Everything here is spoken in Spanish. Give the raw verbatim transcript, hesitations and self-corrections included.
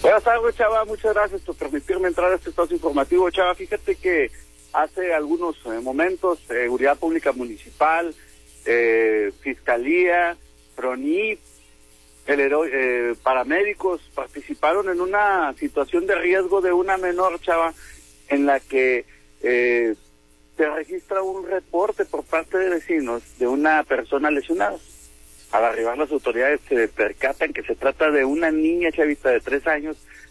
Buenas tardes, Chava, muchas gracias por permitirme entrar a este espacio informativo. Chava, fíjate que hace algunos eh, momentos, eh, Seguridad Pública Municipal, eh, Fiscalía, PRONIP, el hero- eh, paramédicos participaron en una situación de riesgo de una menor, Chava, en la que eh, se registra un reporte por parte de vecinos de una persona lesionada. Al arribar las autoridades se percatan que se trata de una niña chavita de tres años